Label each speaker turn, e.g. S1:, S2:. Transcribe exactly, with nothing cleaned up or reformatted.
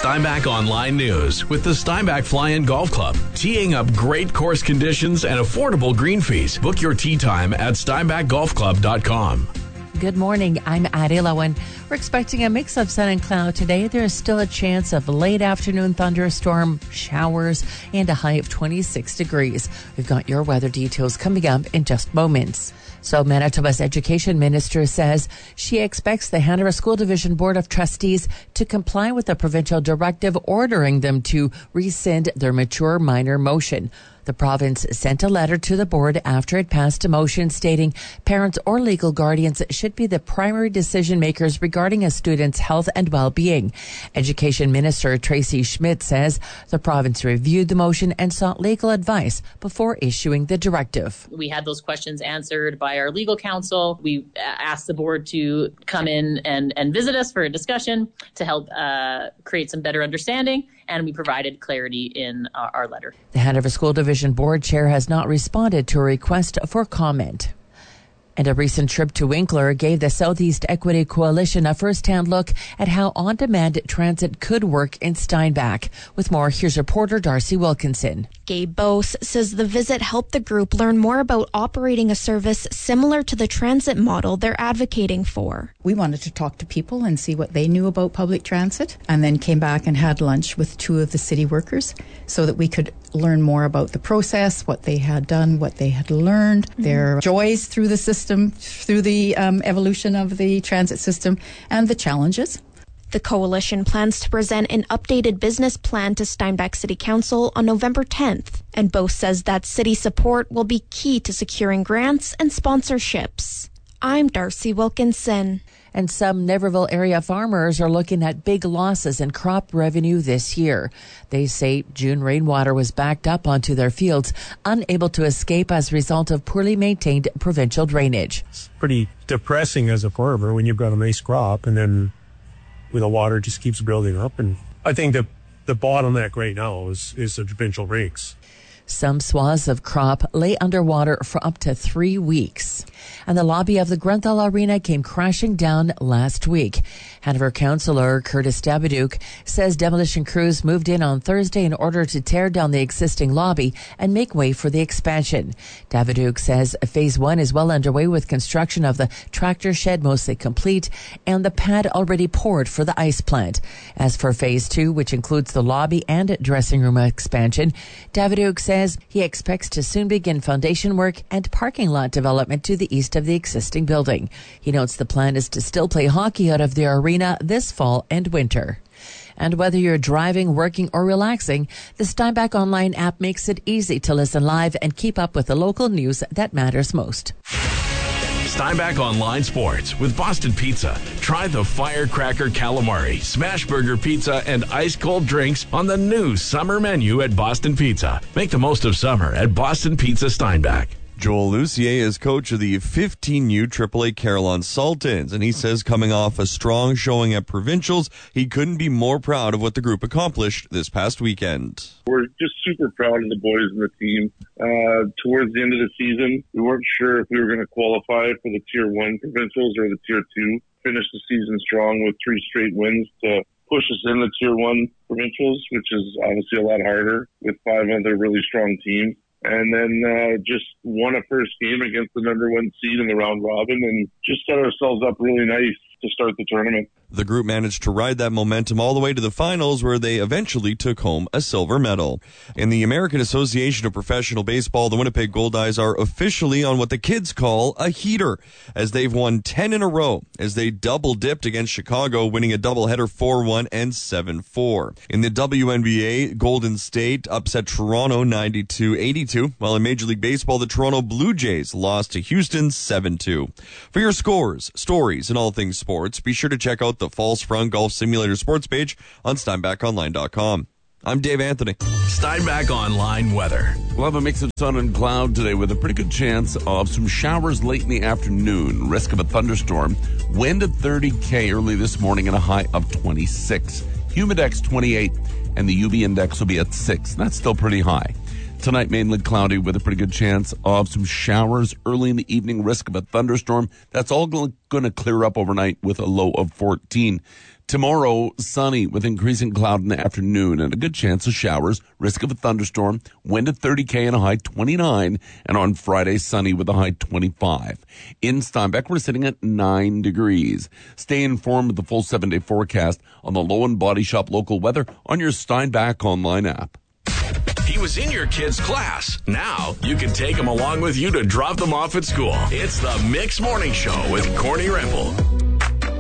S1: Steinbach Online News with the Steinbach Fly-In Golf Club. Teeing up great course conditions and affordable green fees. Book your tee time at steinbach golf club dot com.
S2: Good morning. I'm Addie Lowen. We're expecting a mix of sun and cloud today. There is still a chance of late afternoon thunderstorm showers and a high of twenty-six degrees. We've got your weather details coming up in just moments. So Manitoba's Education Minister says she expects the Hanover School Division Board of Trustees to comply with the provincial directive ordering them to rescind their mature minor motion. The province sent a letter to the board after it passed a motion stating parents or legal guardians should be the primary decision makers regarding a student's health and well-being. Education Minister Tracy Schmidt says the province reviewed the motion and sought legal advice before issuing the directive.
S3: We had those questions answered by our legal counsel. We asked the board to come in and, and visit us for a discussion to help uh, create some better understanding, and we provided clarity in uh, our letter.
S2: The Hanover School Division Board Chair has not responded to a request for comment. And a recent trip to Winkler gave the Southeast Equity Coalition a first-hand look at how on-demand transit could work in Steinbach. With more, here's reporter Darcy Wilkinson.
S4: Gabe Bose says the visit helped the group learn more about operating a service similar to the transit model they're advocating for.
S5: We wanted to talk to people and see what they knew about public transit, and then came back and had lunch with two of the city workers so that we could learn more about the process, what they had done, what they had learned, mm-hmm. their joys through the system, through the um, evolution of the transit system, and the challenges.
S4: The coalition plans to present an updated business plan to Steinbach City Council on November tenth, and Bose says that city support will be key to securing grants and sponsorships. I'm Darcy Wilkinson.
S2: And some Niverville area farmers are looking at big losses in crop revenue this year. They say June rainwater was backed up onto their fields, unable to escape as a result of poorly maintained provincial drainage.
S6: It's pretty depressing as a farmer when you've got a nice crop and then when the water just keeps building up. And I think that the bottleneck right now is, is the provincial rakes.
S2: Some swaths of crop lay underwater for up to three weeks. And the lobby of the Grenthal Arena came crashing down last week. Hanover Councillor Curtis Davidouk says demolition crews moved in on Thursday in order to tear down the existing lobby and make way for the expansion. Davidouk says phase one is well underway with construction of the tractor shed mostly complete and the pad already poured for the ice plant. As for phase two, which includes the lobby and dressing room expansion, Davidouk says he expects to soon begin foundation work and parking lot development to the east of the existing building. He notes the plan is to still play hockey out of the arena this fall and winter. And whether you're driving, working, or relaxing, the Steinbach Online app makes it easy to listen live and keep up with the local news that matters most.
S1: Steinbach Online Sports with Boston Pizza. Try the Firecracker Calamari, Smash Burger Pizza, and ice-cold drinks on the new summer menu at Boston Pizza. Make the most of summer at Boston Pizza Steinbach.
S7: Joel Lucier is coach of the fifteen U triple A Carillon Sultans, and he says coming off a strong showing at provincials, he couldn't be more proud of what the group accomplished this past weekend.
S8: We're just super proud of the boys and the team. Uh, towards the end of the season, we weren't sure if we were going to qualify for the Tier one provincials or the Tier two. Finished the season strong with three straight wins to push us in the Tier one provincials, which is obviously a lot harder with five other really strong teams. And then uh, just won a first game against the number one seed in the round robin and just set ourselves up really nice to start the tournament.
S7: The group managed to ride that momentum all the way to the finals, where they eventually took home a silver medal. In the American Association of Professional Baseball, the Winnipeg Goldeyes are officially on what the kids call a heater, as they've won ten in a row, as they double-dipped against Chicago, winning a doubleheader four one and seven four. In the W N B A, Golden State upset Toronto ninety-two eighty-two, while in Major League Baseball, the Toronto Blue Jays lost to Houston seven two. For your scores, stories, and all things sports, be sure to check out the Falls Front Golf Simulator sports page on steinbach online dot com. I'm Dave Anthony.
S1: Steinbach Online weather.
S9: We'll have a mix of sun and cloud today with a pretty good chance of some showers late in the afternoon. Risk of a thunderstorm. Wind at thirty K early this morning and a high of twenty-six. Humidex twenty-eight and the U V index will be at six. That's still pretty high. Tonight, mainly cloudy with a pretty good chance of some showers early in the evening, risk of a thunderstorm. That's all going to clear up overnight with a low of fourteen. Tomorrow, sunny with increasing cloud in the afternoon and a good chance of showers, risk of a thunderstorm, wind at thirty K and a high twenty-nine. And on Friday, sunny with a high twenty-five. In Steinbach, we're sitting at nine degrees. Stay informed with the full seven-day forecast on the Low and Body Shop local weather on your Steinbach online app.
S1: He was in your kid's class. Now you can take him along with you to drop them off at school. It's the Mix Morning Show with Corny Rimble.